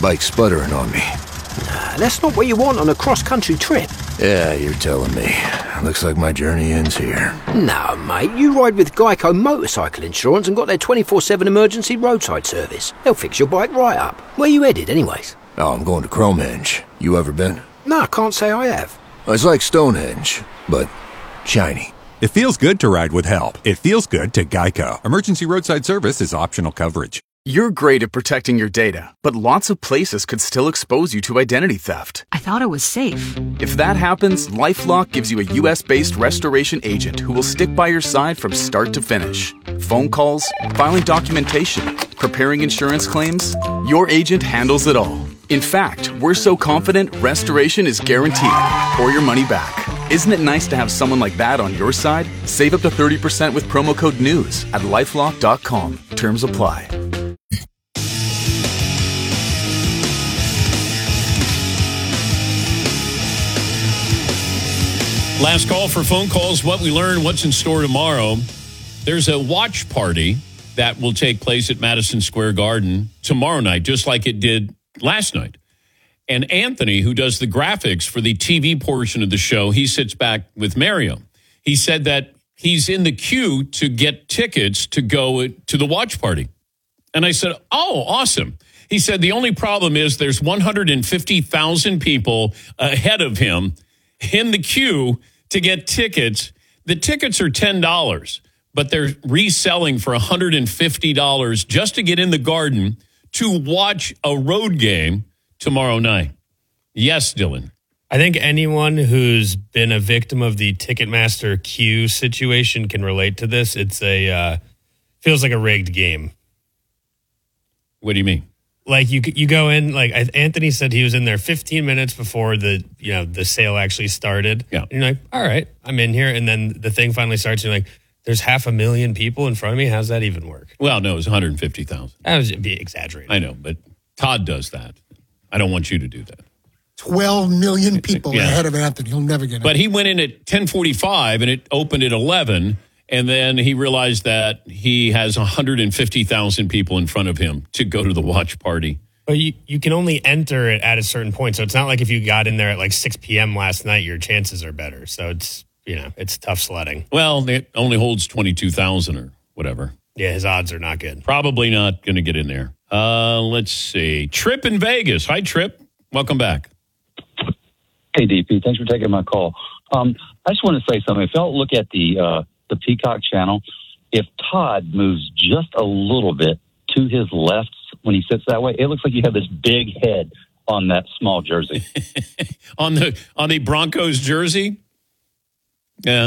bike's sputtering on me. That's not what you want on a cross-country trip. Yeah, you're telling me. Looks like my journey ends here. No, mate, you ride with Geico Motorcycle Insurance and got their 24/7 emergency roadside service. They'll fix your bike right up. Where you headed, anyways? Oh, I'm going to Cromehenge. You ever been? No, I can't say I have. It's like Stonehenge, but shiny. It feels good to ride with help. It feels good to Geico. Emergency roadside service is optional coverage. You're great at protecting your data, but lots of places could still expose you to identity theft. I thought it was safe. If that happens, LifeLock gives you a US-based restoration agent who will stick by your side from start to finish. Phone calls, filing documentation, preparing insurance claims, your agent handles it all. In fact, we're so confident restoration is guaranteed or your money back. Isn't it nice to have someone like that on your side? Save up to 30% with promo code NEWS at LifeLock.com. Terms apply. Last call for phone calls. What we learned, what's in store tomorrow. There's a watch party that will take place at Madison Square Garden tomorrow night, just like it did last night. And Anthony, who does the graphics for the TV portion of the show, he sits back with Mario. He said that he's in the queue to get tickets to go to the watch party. And I said, oh, awesome. He said the only problem is there's 150,000 people ahead of him in the queue to get tickets. The tickets are $10, but they're reselling for $150 just to get in the Garden to watch a road game tomorrow night. Yes, Dylan. I think anyone who's been a victim of the Ticketmaster queue situation can relate to this. It's feels like a rigged game. What do you mean? Like you go in, like Anthony said, he was in there 15 minutes before the sale actually started. Yeah, and you're like, all right, I'm in here, and then the thing finally starts. And you're like, there's 500,000 people in front of me. How's that even work? Well, no, it was 150,000. That was be exaggerated. I know, but Todd does that. I don't want you to do that. 12 million people ahead of Anthony. He'll never get it. But he went in at 10:45 and it opened at 11. And then he realized that he has 150,000 people in front of him to go to the watch party. But you can only enter it at a certain point. So it's not like if you got in there at like 6 p.m. last night, your chances are better. So it's tough sledding. Well, it only holds 22,000 or whatever. Yeah, his odds are not good. Probably not going to get in there. Let's see. Trip in Vegas. Hi, Trip. Welcome back. Hey, DP. Thanks for taking my call. I just want to say something. If y'all look at the Peacock channel, if Todd moves just a little bit to his left when he sits that way, it looks like you have this big head on that small jersey. on the Broncos jersey? Yeah.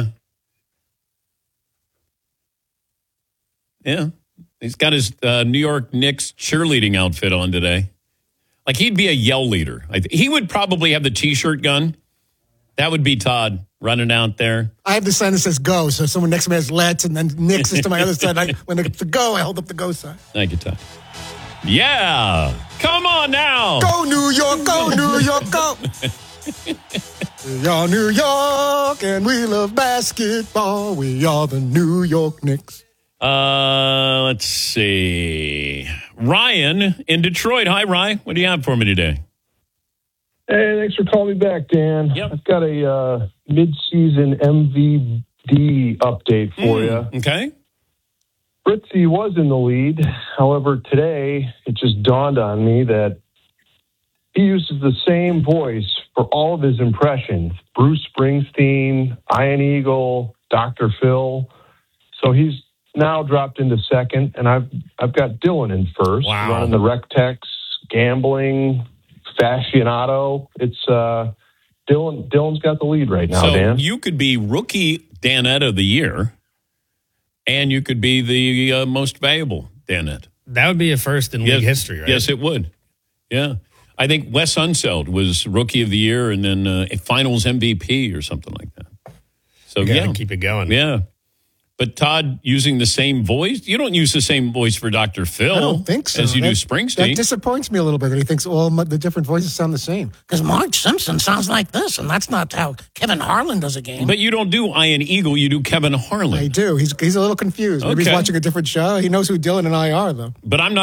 Yeah. He's got his New York Knicks cheerleading outfit on today. Like, he'd be a yell leader. He would probably have the T-shirt gun. That would be Todd running out there. I have the sign that says go, so someone next to me has let's, and then Nick's is to my other side. When it's the go, I hold up the go sign. Thank you, Todd. Yeah. Come on now. Go, New York, go, New York, go. We are New York, and we love basketball. We are the New York Knicks. Let's see. Ryan in Detroit. Hi, Ryan. What do you have for me today? Hey, thanks for calling me back, Dan. Yep. I've got a mid-season MVP update for you. Okay. Fritzy was in the lead. However, today it just dawned on me that he uses the same voice for all of his impressions. Bruce Springsteen, Ian Eagle, Dr. Phil. So he's now dropped into second, and I've got Dylan in first. Wow. Running the Rectex, gambling, Fasciato. It's Dylan's got the lead right now, so Dan. You could be rookie Danette of the year, and you could be the most valuable Danette. That would be a first in league history, right? Yes, it would. Yeah. I think Wes Unseld was rookie of the year and then finals MVP or something like that. So, yeah. Keep it going. Yeah. But Todd using the same voice? You don't use the same voice for Dr. Phil. I don't think so. As you do Springsteen. That disappoints me a little bit that he thinks all the different voices sound the same. Because Marge Simpson sounds like this, and that's not how Kevin Harlan does a game. But you don't do Ian Eagle, you do Kevin Harlan. I do. He's a little confused. Maybe he's Okay. watching a different show. He knows who Dylan and I are, though. But I'm not